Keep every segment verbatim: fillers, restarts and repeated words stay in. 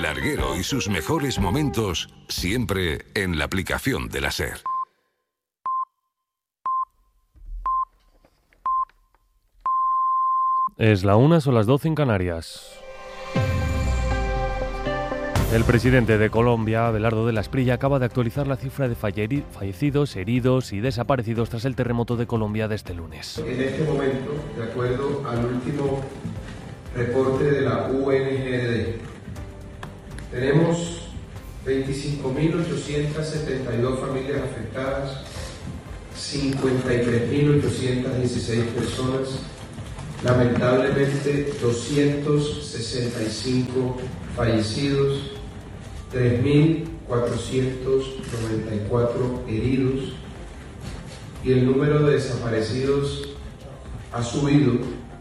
larguero y sus mejores momentos siempre en la aplicación de la SER. Es la una, son las doce en Canarias. El presidente de Colombia, Abelardo de la Espriella, acaba de actualizar la cifra de fallecidos, heridos y desaparecidos tras el terremoto de Colombia de este lunes. En este momento, de acuerdo al último reporte de la U N G D, tenemos veinticinco mil ochocientas setenta y dos familias afectadas, cincuenta y tres mil ochocientas dieciséis personas, lamentablemente doscientos sesenta y cinco fallecidos, tres mil cuatrocientos noventa y cuatro heridos, y el número de desaparecidos ha subido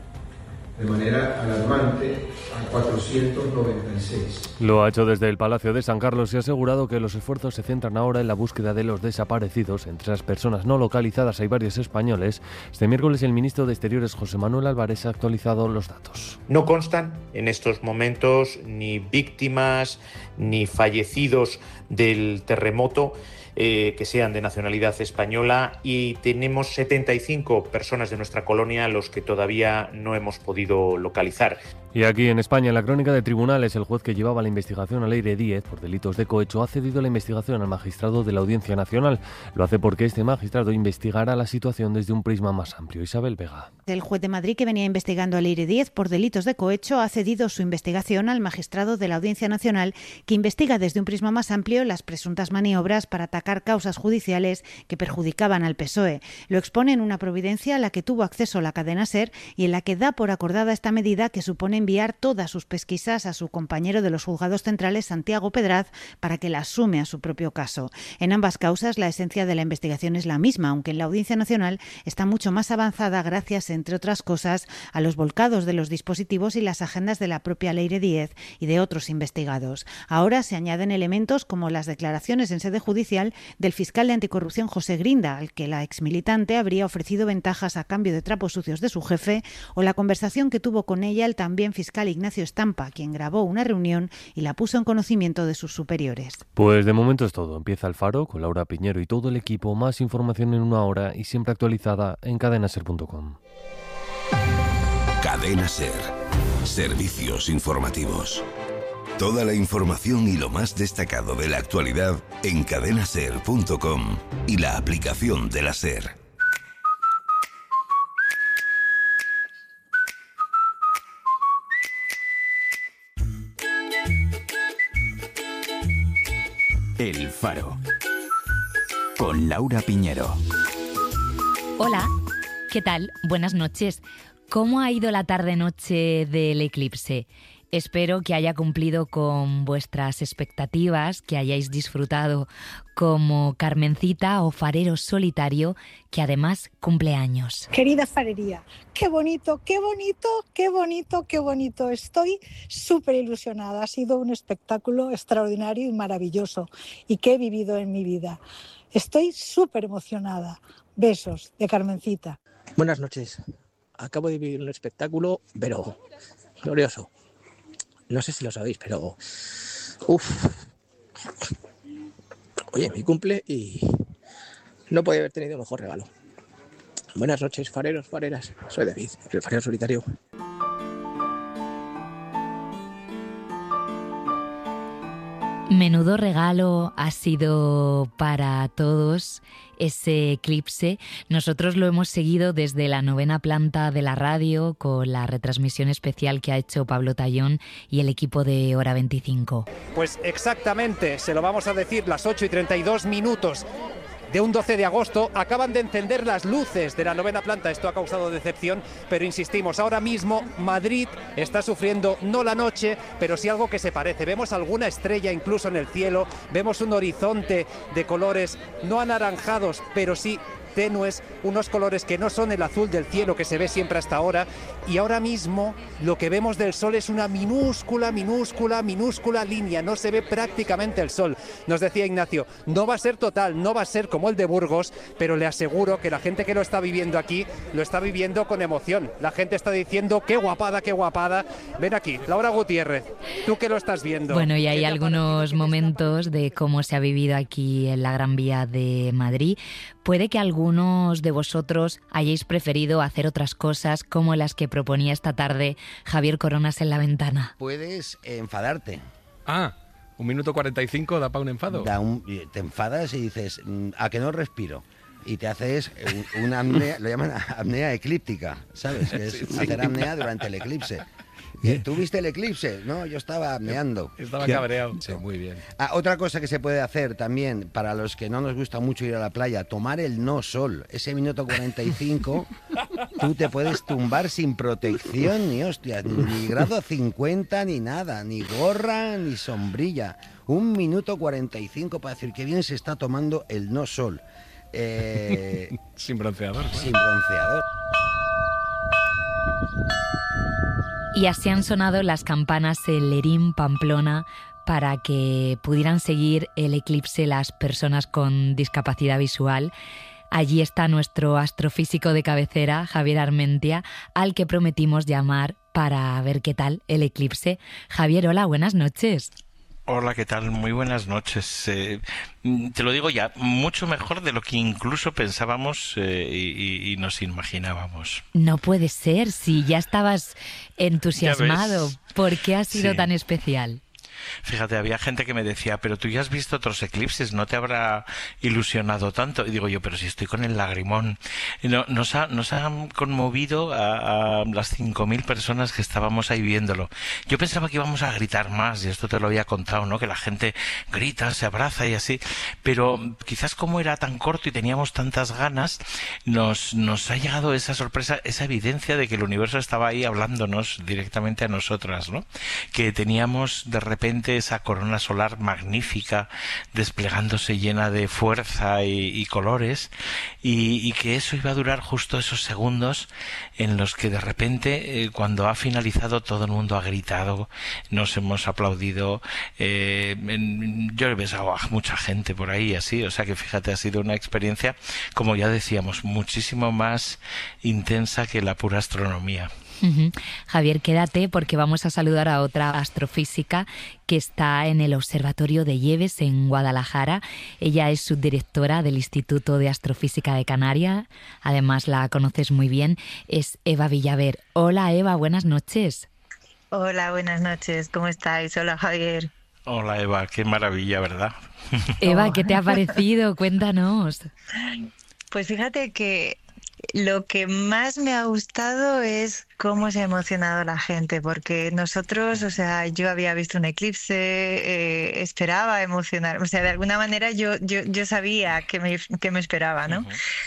de manera alarmante a cuatrocientos noventa y seis. Lo ha hecho desde el Palacio de San Carlos y ha asegurado que los esfuerzos se centran ahora en la búsqueda de los desaparecidos. Entre las personas no localizadas hay varios españoles. Este miércoles el ministro de Exteriores, José Manuel Álvarez, ha actualizado los datos. No constan en estos momentos ni víctimas ni fallecidos del terremoto eh, que sean de nacionalidad española, y tenemos setenta y cinco personas de nuestra colonia a los que todavía no hemos podido localizar. Y aquí en España, en la crónica de tribunales, el juez que llevaba la investigación a Leire Díez por delitos de cohecho ha cedido la investigación al magistrado de la Audiencia Nacional. Lo hace porque este magistrado investigará la situación desde un prisma más amplio. Isabel Vega. El juez de Madrid, que venía investigando a Leire Díez por delitos de cohecho, ha cedido su investigación al magistrado de la Audiencia Nacional, que investiga desde un prisma más amplio las presuntas maniobras para atacar causas judiciales que perjudicaban al P S O E. Lo expone en una providencia a la que tuvo acceso la cadena SER y en la que da por acordada esta medida, que supone enviar todas sus pesquisas a su compañero de los juzgados centrales, Santiago Pedraz, para que las sume a su propio caso. En ambas causas, la esencia de la investigación es la misma, aunque en la Audiencia Nacional está mucho más avanzada gracias, entre otras cosas, a los volcados de los dispositivos y las agendas de la propia Leire Díez y de otros investigados. Ahora se añaden elementos como las declaraciones en sede judicial del fiscal de anticorrupción José Grinda, al que la exmilitante habría ofrecido ventajas a cambio de trapos sucios de su jefe, o la conversación que tuvo con ella el también fiscal Ignacio Estampa, quien grabó una reunión y la puso en conocimiento de sus superiores. Pues de momento es todo. Empieza El Faro con Laura Piñero y todo el equipo. Más información en una hora y siempre actualizada en cadena ser punto com. Cadena SER. Servicios informativos. Toda la información y lo más destacado de la actualidad en cadena ser punto com y la aplicación de la SER. El Faro, con Laura Piñero. Hola, ¿qué tal? Buenas noches. ¿Cómo ha ido la tarde-noche del eclipse? Espero que haya cumplido con vuestras expectativas, que hayáis disfrutado como Carmencita o farero solitario, que además cumple años. Querida farería, qué bonito, qué bonito, qué bonito, qué bonito. Estoy súper ilusionada. Ha sido un espectáculo extraordinario y maravilloso y que he vivido en mi vida. Estoy súper emocionada. Besos de Carmencita. Buenas noches. Acabo de vivir un espectáculo, pero glorioso. No sé si lo sabéis, pero... Uf. Oye, mi cumple y no podía haber tenido mejor regalo. Buenas noches, fareros, fareras. Soy David, el farero solitario. Menudo regalo ha sido para todos ese eclipse. Nosotros lo hemos seguido desde la novena planta de la radio con la retransmisión especial que ha hecho Pablo Tallón y el equipo de Hora veinticinco. Pues exactamente, se lo vamos a decir, las ocho y treinta y dos minutos de un doce de agosto, acaban de encender las luces de la novena planta. Esto ha causado decepción, pero insistimos, ahora mismo Madrid está sufriendo no la noche, pero sí algo que se parece. Vemos alguna estrella incluso en el cielo, vemos un horizonte de colores no anaranjados, pero sí tenues, unos colores que no son el azul del cielo que se ve siempre hasta ahora, y ahora mismo lo que vemos del sol es una minúscula, minúscula, minúscula línea, no se ve prácticamente el sol. Nos decía Ignacio, no va a ser total, no va a ser como el de Burgos, pero le aseguro que la gente que lo está viviendo aquí, lo está viviendo con emoción. La gente está diciendo, qué guapada, qué guapada. Ven aquí, Laura Gutiérrez, tú que lo estás viendo. Bueno, y hay algunos momentos de cómo se ha vivido aquí en la Gran Vía de Madrid. Puede que algunos de vosotros hayáis preferido hacer otras cosas como las que proponía esta tarde Javier Coronas en La Ventana. Puedes enfadarte. Ah, un minuto cuarenta y cinco da para un enfado. Da un, te enfadas y dices, ¿a que no respiro? Y te haces una apnea, lo llaman apnea eclíptica, ¿sabes? Que es sí, sí. hacer apnea durante el eclipse. ¿Tú viste el eclipse? No, yo estaba apneando. Estaba cabreado. Sí, muy bien. Ah, otra cosa que se puede hacer también, para los que no nos gusta mucho ir a la playa, tomar el no sol. Ese minuto cuarenta y cinco, tú te puedes tumbar sin protección, ni hostias, ni grado cincuenta, ni nada, ni gorra, ni sombrilla. Un minuto cuarenta y cinco para decir que bien se está tomando el no sol. Eh, sin bronceador. ¿no? Sin bronceador. Y así han sonado las campanas en Lerín, Pamplona, para que pudieran seguir el eclipse las personas con discapacidad visual. Allí está nuestro astrofísico de cabecera, Javier Armentia, al que prometimos llamar para ver qué tal el eclipse. Javier, hola, buenas noches. Hola, ¿qué tal? Muy buenas noches. Eh, te lo digo ya, mucho mejor de lo que incluso pensábamos eh, y, y nos imaginábamos. No puede ser, si ya estabas entusiasmado. ¿Por qué ha sido sí. tan especial? Fíjate, había gente que me decía, pero tú ya has visto otros eclipses, ¿no te habrá ilusionado tanto? Y digo yo, pero si estoy con el lagrimón. No, nos, ha, nos han conmovido a, a las cinco mil personas que estábamos ahí viéndolo. Yo pensaba que íbamos a gritar más, y esto te lo había contado, ¿no? Que la gente grita, se abraza y así. Pero quizás como era tan corto y teníamos tantas ganas, nos, nos ha llegado esa sorpresa, esa evidencia de que el universo estaba ahí hablándonos directamente a nosotras, ¿no? Que teníamos de repente esa corona solar magnífica desplegándose llena de fuerza y, y colores y, y que eso iba a durar justo esos segundos en los que de repente eh, cuando ha finalizado todo el mundo ha gritado, nos hemos aplaudido, eh, en, yo he besado a mucha gente por ahí así, o sea que fíjate, ha sido una experiencia, como ya decíamos, muchísimo más intensa que la pura astronomía. Uh-huh. Javier, quédate porque vamos a saludar a otra astrofísica que está en el Observatorio de Lleves en Guadalajara. Ella es subdirectora del Instituto de Astrofísica de Canarias. Además la conoces muy bien. Es Eva Villaver. Hola Eva, buenas noches. Hola, buenas noches. ¿Cómo estáis? Hola Javier. Hola Eva, qué maravilla, ¿verdad? Eva, ¿qué te ha parecido? Cuéntanos. Pues fíjate que lo que más me ha gustado es cómo se ha emocionado la gente, porque nosotros, o sea, yo había visto un eclipse, eh, esperaba emocionar, o sea, de alguna manera yo yo, yo sabía que me, que me esperaba, ¿no? Uh-huh.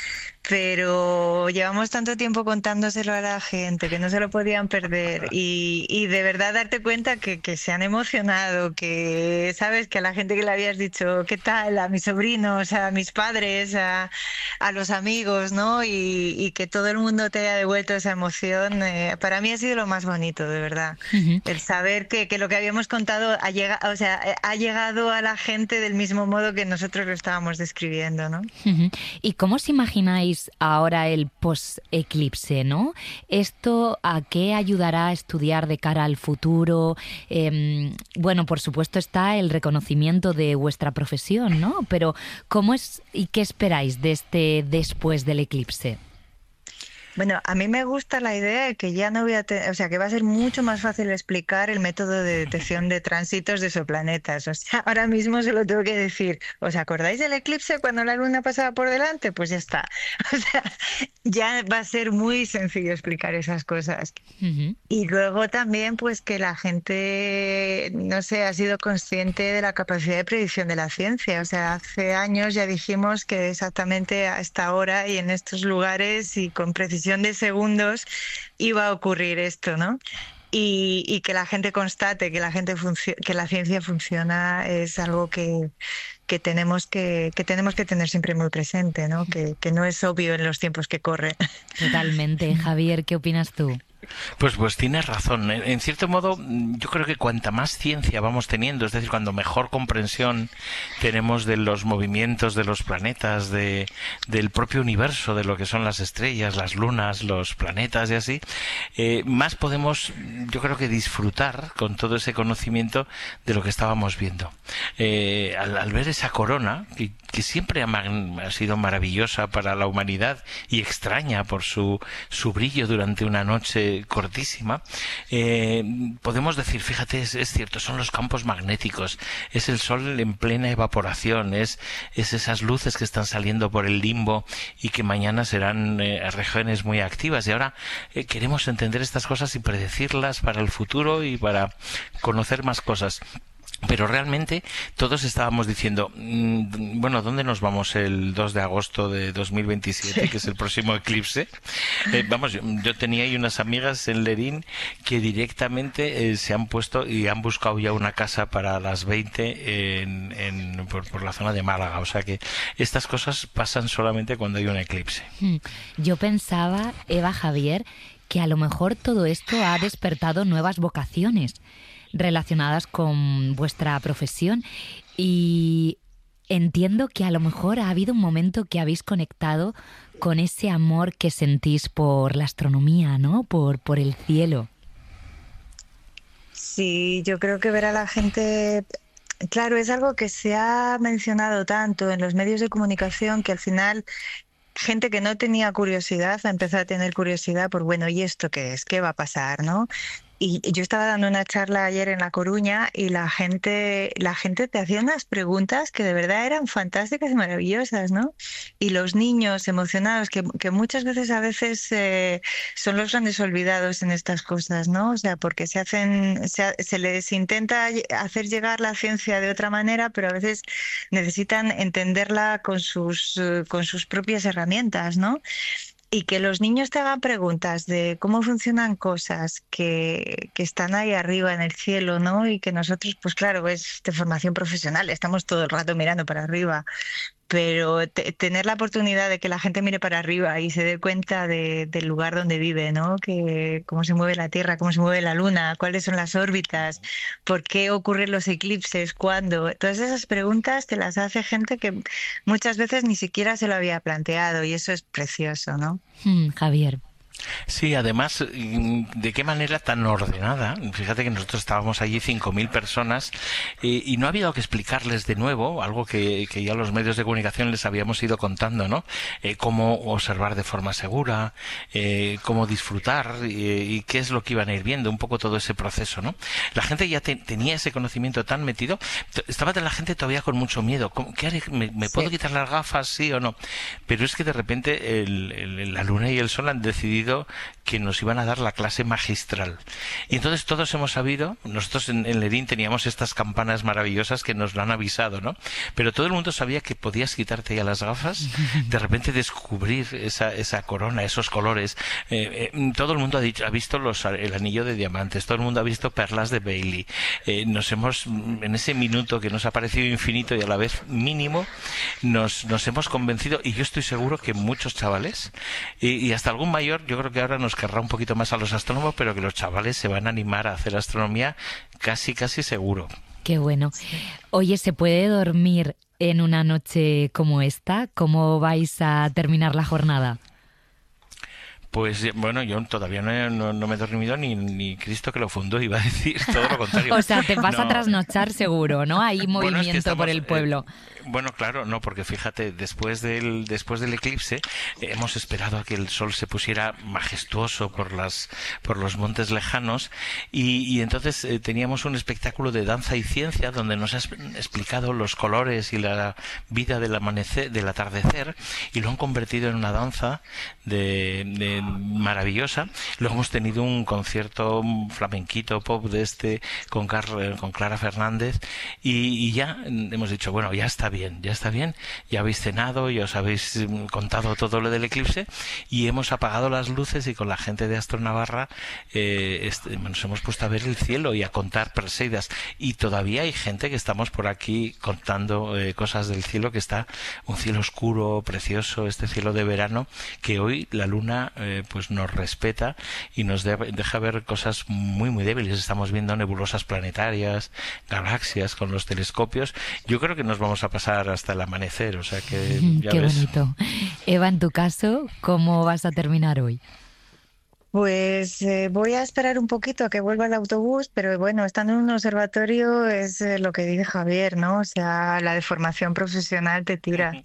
Pero llevamos tanto tiempo contándoselo a la gente que no se lo podían perder y, y de verdad darte cuenta que, que se han emocionado, que sabes que a la gente que le habías dicho qué tal, a mis sobrinos, a mis padres, a, a los amigos, ¿no? Y, y que todo el mundo te haya devuelto esa emoción, eh, para mí ha sido lo más bonito, de verdad. Uh-huh. El saber que, que lo que habíamos contado ha llegado, o sea, ha llegado a la gente del mismo modo que nosotros lo estábamos describiendo, ¿no? Uh-huh. ¿Y cómo os imagináis ahora el post-eclipse, ¿no? ¿Esto a qué ayudará a estudiar de cara al futuro? Eh, bueno, por supuesto está el reconocimiento de vuestra profesión, ¿no? Pero ¿cómo es y qué esperáis de este después del eclipse? Bueno, a mí me gusta la idea de que ya no voy a tener, o sea, que va a ser mucho más fácil explicar el método de detección de tránsitos de exoplanetas. O sea, ahora mismo se lo tengo que decir. ¿Os acordáis del eclipse cuando la luna pasaba por delante? Pues ya está. O sea, ya va a ser muy sencillo explicar esas cosas. Uh-huh. Y luego también, pues que la gente, no sé, ha sido consciente de la capacidad de predicción de la ciencia. O sea, hace años ya dijimos que exactamente a esta hora y en estos lugares y con precisión de segundos iba a ocurrir esto, ¿no? y, y que la gente constate que la gente que la ciencia funciona es algo que, que tenemos que, que tenemos que tener siempre muy presente, ¿no? Que, que no es obvio en los tiempos que corren. Totalmente. Javier, ¿qué opinas tú? Pues, pues tienes razón. En, en cierto modo, yo creo que cuanta más ciencia vamos teniendo, es decir, cuando mejor comprensión tenemos de los movimientos de los planetas, de, del propio universo, de lo que son las estrellas, las lunas, los planetas y así, eh, más podemos, yo creo que disfrutar con todo ese conocimiento de lo que estábamos viendo. Eh, al, al ver esa corona, que, que siempre ha, ha sido maravillosa para la humanidad y extraña por su, su brillo durante una noche cortísima, eh, podemos decir, fíjate, es, es cierto, son los campos magnéticos, es el Sol en plena evaporación, es, es esas luces que están saliendo por el limbo y que mañana serán eh, regiones muy activas. Y ahora eh, queremos entender estas cosas y predecirlas para el futuro y para conocer más cosas. Pero realmente todos estábamos diciendo, mmm, bueno, ¿dónde nos vamos el dos de agosto de dos mil veintisiete, sí, que es el próximo eclipse? Eh, vamos, yo, yo tenía ahí unas amigas en Lerín que directamente eh, se han puesto y han buscado ya una casa para las veinte en, en, por, por la zona de Málaga. O sea que estas cosas pasan solamente cuando hay un eclipse. Yo pensaba, Eva, Javier, que a lo mejor todo esto ha despertado nuevas vocaciones relacionadas con vuestra profesión, y entiendo que a lo mejor ha habido un momento que habéis conectado con ese amor que sentís por la astronomía, ¿no? Por, por el cielo. Sí, yo creo que ver a la gente... Claro, es algo que se ha mencionado tanto en los medios de comunicación que al final... gente que no tenía curiosidad ha empezado a tener curiosidad por, bueno, ¿y esto qué es? ¿Qué va a pasar? ¿No? Y yo estaba dando una charla ayer en La Coruña y la gente la gente te hacía unas preguntas que de verdad eran fantásticas y maravillosas, ¿no? Y los niños emocionados, que, que muchas veces a veces eh, son los grandes olvidados en estas cosas, ¿no? O sea, porque se hacen se, se les intenta hacer llegar la ciencia de otra manera, pero a veces necesitan entenderla con sus, con sus propias herramientas, ¿no? Y que los niños te hagan preguntas de cómo funcionan cosas que, que están ahí arriba en el cielo, ¿no? Y que nosotros, pues claro, es de formación profesional, estamos todo el rato mirando para arriba. Pero te, tener la oportunidad de que la gente mire para arriba y se dé cuenta de, del lugar donde vive, ¿no? Que cómo se mueve la Tierra, cómo se mueve la Luna, cuáles son las órbitas, por qué ocurren los eclipses, cuándo. Todas esas preguntas te las hace gente que muchas veces ni siquiera se lo había planteado, y eso es precioso, ¿no? Mm, Javier. Sí, además, ¿de qué manera tan ordenada? Fíjate que nosotros estábamos allí cinco mil personas eh, y no ha habido que explicarles de nuevo algo que, que ya los medios de comunicación les habíamos ido contando, ¿no? Eh, cómo observar de forma segura, eh, cómo disfrutar eh, y qué es lo que iban a ir viendo, un poco todo ese proceso, ¿no? La gente ya te, tenía ese conocimiento tan metido, estaba la gente todavía con mucho miedo. ¿Qué haré? ¿Me, me puedo sí. quitar las gafas, sí o no? Pero es que de repente el, el, la Luna y el Sol han decidido que nos iban a dar la clase magistral. Y entonces todos hemos sabido, nosotros en, en Lerín teníamos estas campanas maravillosas que nos lo han avisado, ¿no? Pero todo el mundo sabía que podías quitarte ya las gafas, de repente descubrir esa, esa corona, esos colores. Eh, eh, todo el mundo ha dicho, ha visto los, el anillo de diamantes, todo el mundo ha visto perlas de Bailey. Eh, nos hemos, en ese minuto que nos ha parecido infinito y a la vez mínimo, nos, nos hemos convencido, y yo estoy seguro que muchos chavales, y, y hasta algún mayor, yo creo que ahora nos querrá un poquito más a los astrónomos, pero que los chavales se van a animar a hacer astronomía casi, casi seguro. Qué bueno. Oye, ¿se puede dormir en una noche como esta? ¿Cómo vais a terminar la jornada? Pues bueno, yo todavía no, he, no, no me he dormido ni, ni Cristo que lo fundó, iba a decir todo lo contrario. O sea, te vas no. a trasnochar seguro, ¿no? Hay movimiento bueno, es que estamos, por el pueblo. Eh, bueno, claro, no, porque fíjate, después del después del eclipse eh, hemos esperado a que el sol se pusiera majestuoso por las por los montes lejanos y, y entonces eh, teníamos un espectáculo de danza y ciencia donde nos ha explicado los colores y la vida del amanecer, del atardecer, y lo han convertido en una danza de, de maravillosa. Luego hemos tenido un concierto un flamenquito pop de este con, Car con Clara Fernández y, y ya hemos dicho, bueno, ya está bien. bien, ya está bien, ya habéis cenado, ya os habéis contado todo lo del eclipse y hemos apagado las luces y con la gente de Astro Navarra eh, este, nos hemos puesto a ver el cielo y a contar Perseidas, y todavía hay gente que estamos por aquí contando eh, cosas del cielo, que está un cielo oscuro, precioso, este cielo de verano, que hoy la luna eh, pues nos respeta y nos de, deja ver cosas muy muy débiles. Estamos viendo nebulosas planetarias, galaxias con los telescopios. Yo creo que nos vamos a pasar hasta el amanecer, o sea que ya Qué ves. bonito. Eva, en tu caso, ¿cómo vas a terminar hoy? Pues eh, voy a esperar un poquito a que vuelva el autobús, pero bueno, estando en un observatorio es eh, lo que dice Javier, ¿no? O sea, la deformación profesional te tira.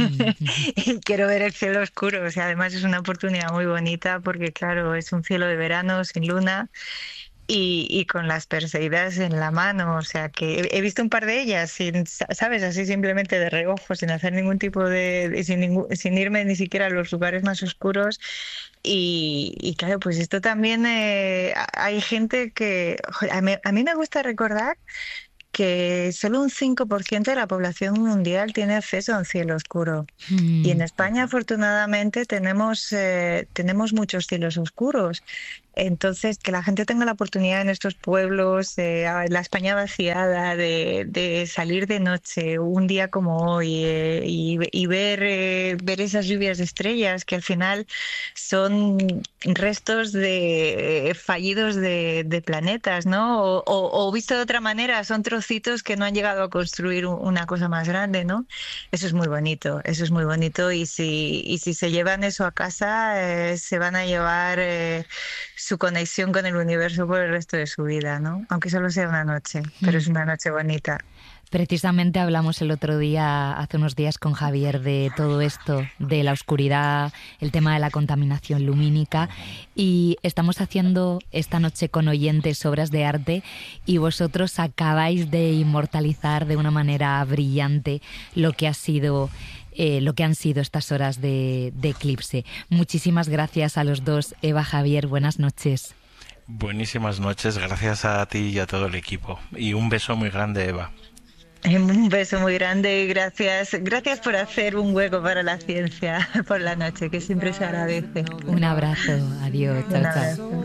Y quiero ver el cielo oscuro, o sea, además es una oportunidad muy bonita porque, claro, es un cielo de verano sin luna. Y, y con las Perseidas en la mano, o sea que he, he visto un par de ellas, sin, ¿sabes? Así simplemente de reojo, sin hacer ningún tipo de... de- sin, ningún- sin irme ni siquiera a los lugares más oscuros. Y, y claro, pues esto también eh, a- hay gente que... joder, A mí, a mí me gusta recordar que solo un cinco por ciento de la población mundial tiene acceso a un cielo oscuro. Mm. Y en España, afortunadamente, tenemos, eh, tenemos muchos cielos oscuros. Entonces, que la gente tenga la oportunidad en estos pueblos, eh, a la España vaciada, de, de salir de noche, un día como hoy, eh, y, y ver, eh, ver esas lluvias de estrellas, que al final son restos de eh, fallidos de, de planetas, ¿no? O, o- o visto de otra manera, son trocitos que no han llegado a construir un- una cosa más grande, ¿no? Eso es muy bonito, eso es muy bonito, y si, y si se llevan eso a casa, eh, se van a llevar eh, su conexión con el universo por el resto de su vida, ¿no? Aunque solo sea una noche, pero es una noche bonita. Precisamente hablamos el otro día, hace unos días, con Javier de todo esto, de la oscuridad, el tema de la contaminación lumínica, y estamos haciendo esta noche con oyentes obras de arte y vosotros acabáis de inmortalizar de una manera brillante lo que ha sido eh, lo que han sido estas horas de, de eclipse. Muchísimas gracias a los dos. Eva, Javier, buenas noches. Buenísimas noches, gracias a ti y a todo el equipo. Y un beso muy grande, Eva. Un beso muy grande y gracias, gracias por hacer un hueco para la ciencia por la noche, que siempre se agradece. Un abrazo, adiós, chao, Un chao. abrazo.